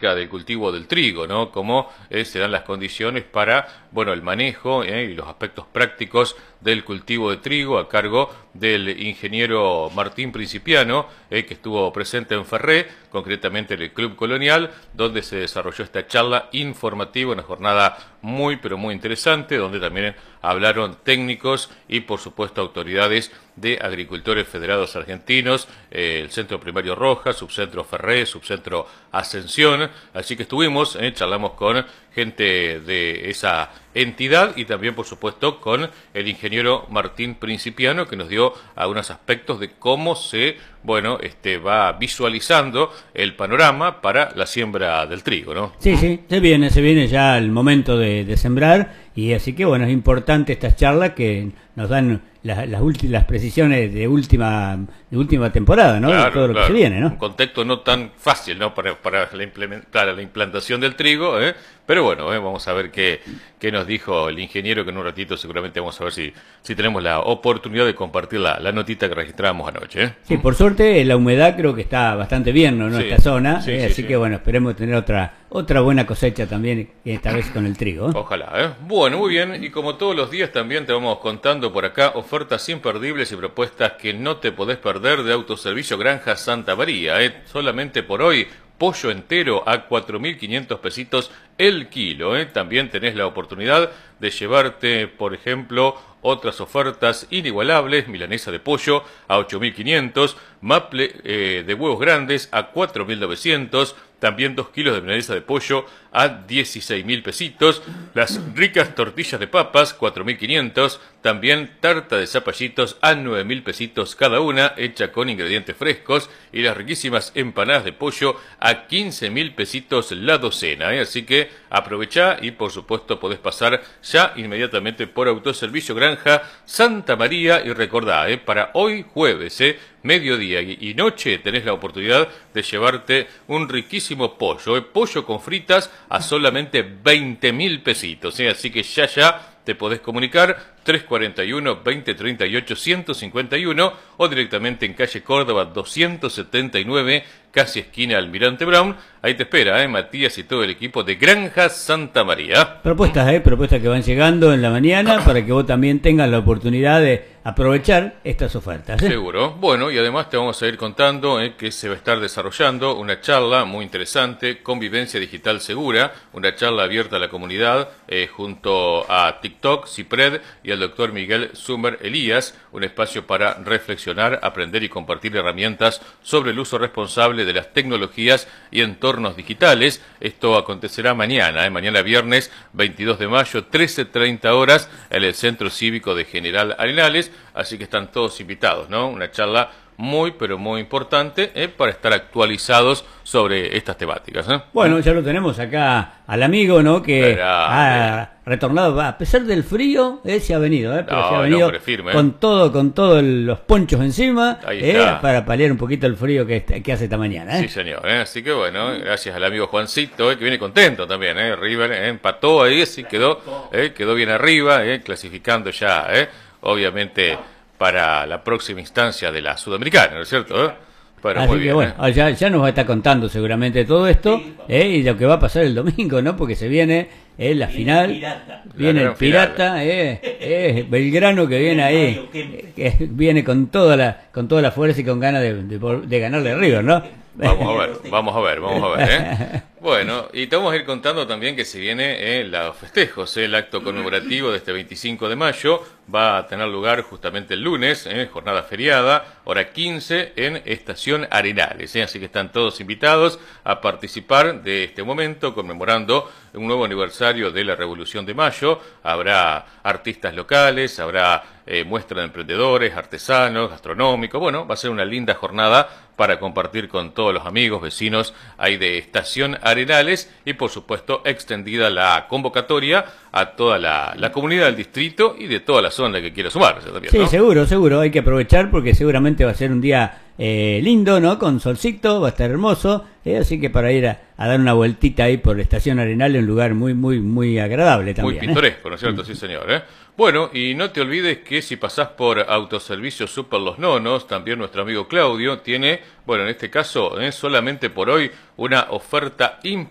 acerca del cultivo del trigo, ¿no? Cómo se dan las condiciones para, bueno, el manejo y los aspectos prácticos del cultivo de trigo a cargo del ingeniero Martín Principiano, que estuvo presente en Ferré, concretamente en el Club Colonial, donde se desarrolló esta charla informativa, una jornada muy, pero muy interesante, donde también hablaron técnicos y, por supuesto, autoridades de agricultores federados argentinos, el Centro Primario Rojas, Subcentro Ferré, Subcentro Ascensión. Así que estuvimos, charlamos con gente de esa entidad y también, por supuesto, con el ingeniero Martín Principiano, que nos dio algunos aspectos de cómo se, bueno, va visualizando el panorama para la siembra del trigo, ¿no? Sí, sí, se viene ya el momento de sembrar, y así que, bueno, es importante estas charlas que nos dan las precisiones de última temporada, ¿no? Claro, de todo lo claro. que se viene, ¿no? Un contexto no tan fácil, ¿no? Para la implantación del trigo, pero bueno, vamos a ver qué nos dijo el ingeniero, que en un ratito seguramente vamos a ver si tenemos la oportunidad de compartir la notita que registramos anoche, Sí, por suerte la humedad creo que está bastante bien, ¿no? Sí, Esta zona, sí, así sí. que, bueno, esperemos tener otra buena cosecha también, esta vez con el trigo. Ojalá, Bueno, muy bien, y como todos los días también te vamos contando por acá ofertas imperdibles y propuestas que no te podés perder de Autoservicio Granja Santa María, Solamente por hoy, pollo entero a 4.500 pesitos el kilo, También tenés la oportunidad de llevarte, por ejemplo, otras ofertas inigualables: milanesa de pollo a 8.500, maple de huevos grandes a 4.900, también 2 kilos de milanesa de pollo a 16.000 pesitos, las ricas tortillas de papas 4.500, también tarta de zapallitos a 9.000 pesitos cada una, hecha con ingredientes frescos, y las riquísimas empanadas de pollo a 15.000 pesitos la docena, Así que aprovechá y, por supuesto, podés pasar ya inmediatamente por Autoservicio Granja Santa María, y recordá, para hoy jueves, mediodía y noche, tenés la oportunidad de llevarte un riquísimo pollo, pollo con fritas a solamente 20.000 pesitos, Así que ya te podés comunicar 341-2038-151 o directamente en calle Córdoba 279, casi esquina Almirante Brown. Ahí te espera, Matías y todo el equipo de Granja Santa María. Propuestas que van llegando en la mañana para que vos también tengas la oportunidad de aprovechar estas ofertas. Seguro. Bueno, y además te vamos a ir contando que se va a estar desarrollando una charla muy interesante, Convivencia Digital Segura, una charla abierta a la comunidad junto a TikTok, Cipred y al doctor Miguel Sumer Elías, un espacio para reflexionar, aprender y compartir herramientas sobre el uso responsable de las tecnologías y entornos digitales. Esto acontecerá mañana, mañana viernes 22 de mayo, 13:30 horas, en el Centro Cívico de General Arenales, así que están todos invitados, ¿no? Una charla muy, pero muy importante para estar actualizados sobre estas temáticas. Bueno, ya lo tenemos acá al amigo, ¿no? Que ha retornado, a pesar del frío, se ha venido, pero No, se ha venido hombre, firme, con todo los ponchos encima, Ahí está. para paliar un poquito el frío que hace esta mañana. Sí, señor. Así que bueno, gracias al amigo Juancito, que viene contento también. River empató ahí, así quedó bien arriba, clasificando ya, obviamente, para la próxima instancia de la Sudamericana, ¿no es cierto? Pero Así muy que bien, bueno, ya nos va a estar contando seguramente todo esto, y lo que va a pasar el domingo, ¿no? Porque se viene la final, viene el Pirata, Belgrano, que viene ahí, que viene con toda la fuerza y con ganas de ganarle a River, ¿no? Vamos a ver. Bueno, y te vamos a ir contando también que se viene los festejos, el acto conmemorativo de este 25 de mayo va a tener lugar justamente el lunes, jornada feriada, hora 15, en Estación Arenales, así que están todos invitados a participar de este momento, conmemorando un nuevo aniversario de la Revolución de Mayo. Habrá artistas locales, habrá muestra de emprendedores, artesanos, gastronómicos. Bueno, va a ser una linda jornada para compartir con todos los amigos, vecinos ahí de Estación Arenales, y por supuesto extendida la convocatoria a toda la comunidad del distrito y de toda la zona que quiera sumarse también, Sí, ¿no? seguro, hay que aprovechar porque seguramente va a ser un día lindo, ¿no? Con solcito, va a estar hermoso, así que para ir a dar una vueltita ahí por Estación Arenal, un lugar muy agradable también. Muy pintoresco, ¿no es cierto? Sí, señor. Bueno, y no te olvides que si pasás por Autoservicio Super Los Nonos, también nuestro amigo Claudio tiene, bueno, en este caso, solamente por hoy, una oferta